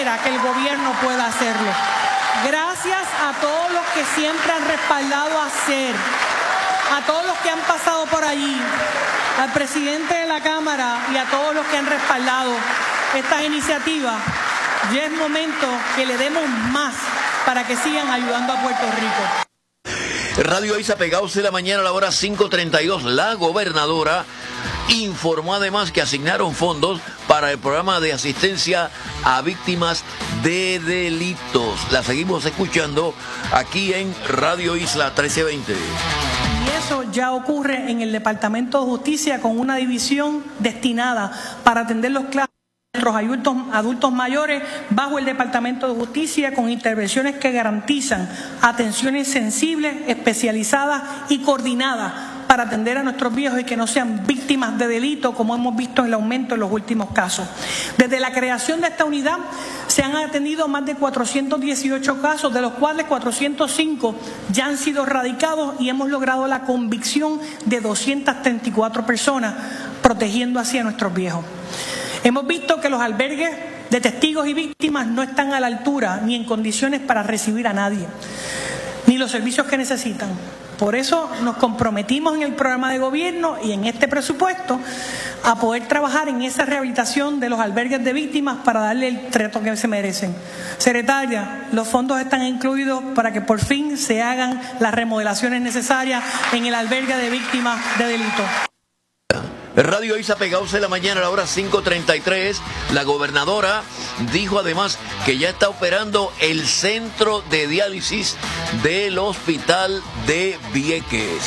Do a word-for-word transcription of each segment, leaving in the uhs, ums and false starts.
espera que el gobierno pueda hacerlo. Gracias a todos los que siempre han respaldado a SER, a todos los que han pasado por allí, al presidente de la Cámara y a todos los que han respaldado estas iniciativas. Ya es momento que le demos más para que sigan ayudando a Puerto Rico. Radio Isa pegados de la mañana a la hora cinco treinta y dos. La gobernadora informó además que asignaron fondos para el programa de asistencia a víctimas de delitos. La seguimos escuchando aquí en Radio Isla trece veinte. Y eso ya ocurre en el Departamento de Justicia con una división destinada para atender los casos de nuestros adultos, adultos mayores bajo el Departamento de Justicia, con intervenciones que garantizan atenciones sensibles, especializadas y coordinadas para atender a nuestros viejos y que no sean víctimas de delito, como hemos visto en el aumento en los últimos casos. Desde la creación de esta unidad se han atendido más de cuatrocientos dieciocho casos, de los cuales cuatrocientos cinco ya han sido radicados y hemos logrado la convicción de doscientas treinta y cuatro personas, protegiendo así a nuestros viejos. Hemos visto que los albergues de testigos y víctimas no están a la altura ni en condiciones para recibir a nadie, ni los servicios que necesitan. Por eso nos comprometimos en el programa de gobierno y en este presupuesto a poder trabajar en esa rehabilitación de los albergues de víctimas para darle el trato que se merecen. Secretaria, los fondos están incluidos para que por fin se hagan las remodelaciones necesarias en el albergue de víctimas de delito. Radio Isa pegados de la mañana a la hora cinco treinta y tres. La gobernadora dijo además que ya está operando el centro de diálisis del hospital de Vieques.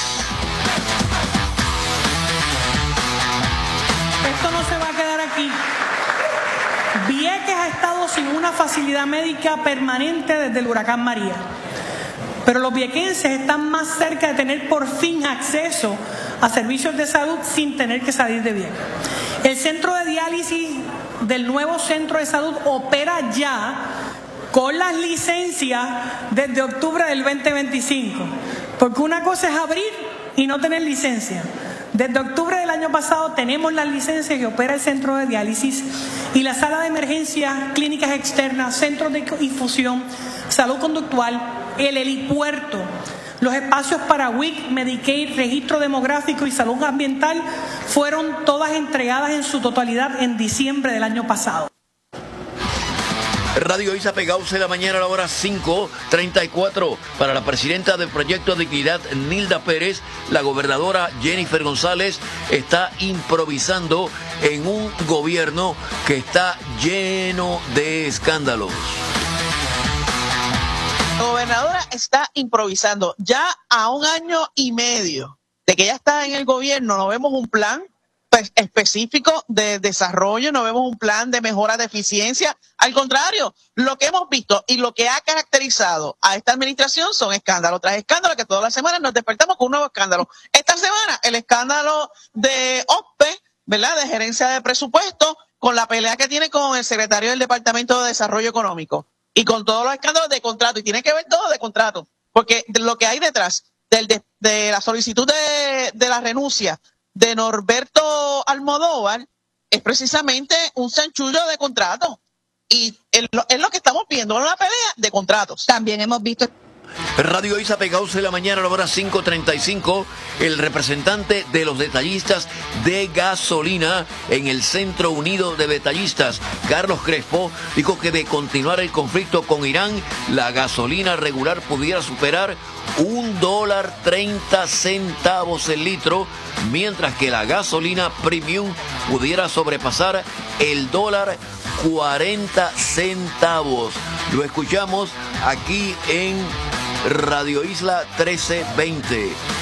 Esto no se va a quedar aquí. Vieques ha estado sin una facilidad médica permanente desde el huracán María. Pero los viequenses están más cerca de tener por fin acceso a servicios de salud sin tener que salir de Vieques. El centro de diálisis del nuevo centro de salud opera ya con las licencias desde octubre del veinte veinticinco. Porque una cosa es abrir y no tener licencia. Desde octubre del año pasado tenemos las licencias y opera el centro de diálisis y la sala de emergencia, clínicas externas, centros de infusión, salud conductual, el helipuerto, los espacios para W I C, Medicaid, registro demográfico y salud ambiental fueron todas entregadas en su totalidad en diciembre del año pasado. Radio Isa pegados de la mañana a la hora cinco treinta y cuatro. Para la presidenta del Proyecto Dignidad, Nilda Pérez, la gobernadora Jennifer González está improvisando en un gobierno que está lleno de escándalos. La gobernadora está improvisando. Ya a un año y medio de que ella está en el gobierno, no vemos un plan pues, específico de desarrollo, no vemos un plan de mejora de eficiencia. Al contrario, lo que hemos visto y lo que ha caracterizado a esta administración son escándalos tras escándalos, que todas las semanas nos despertamos con un nuevo escándalo. Esta semana, el escándalo de O P P E, ¿verdad?, de gerencia de presupuesto, con la pelea que tiene con el secretario del Departamento de Desarrollo Económico. Y con todos los escándalos de contrato, y tiene que ver todo de contrato, porque lo que hay detrás del, de, de la solicitud de, de la renuncia de Norberto Almodóvar es precisamente un chanchullo de contrato. Y es lo, es lo que estamos viendo, una pelea de contratos. También hemos visto... Radio Isa pegados de la mañana a la hora cinco treinta y cinco. El representante de los detallistas de gasolina en el Centro Unido de Detallistas, Carlos Crespo, dijo que de continuar el conflicto con Irán, la gasolina regular pudiera superar un dólar treinta centavos el litro, mientras que la gasolina premium pudiera sobrepasar el dólar cuarenta centavos. Lo escuchamos aquí en Radio Isla trece veinte.